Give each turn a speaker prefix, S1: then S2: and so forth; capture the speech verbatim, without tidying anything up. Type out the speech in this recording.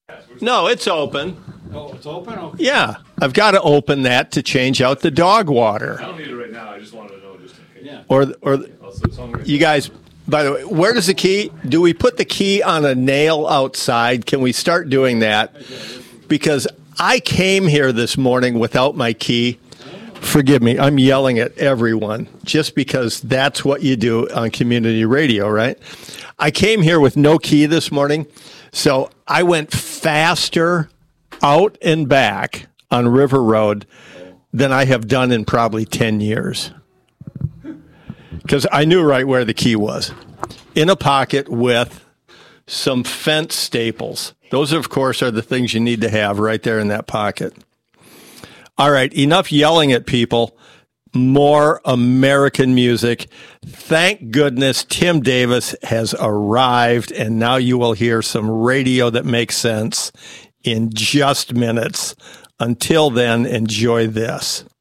S1: No, it's open.
S2: Oh, it's open? Okay.
S1: Yeah, I've got to open that to change out the dog water.
S3: I don't need it right now. I just wanted to know just in case.
S2: Yeah.
S1: Or, or
S3: Also,
S1: you guys, by the way, where does the key, do we put the key on a nail outside? Can we start doing that? Because I came here this morning without my key. Forgive me, I'm yelling at everyone just because that's what you do on community radio, right? I came here with no key this morning, so I went faster out and back on River Road than I have done in probably ten years. Because I knew right where the key was. In a pocket with some fence staples. Those, of course, are the things you need to have right there in that pocket. All right, enough yelling at people. More American music. Thank goodness Tim Davis has arrived, and now you will hear some radio that makes sense in just minutes. Until then, enjoy this.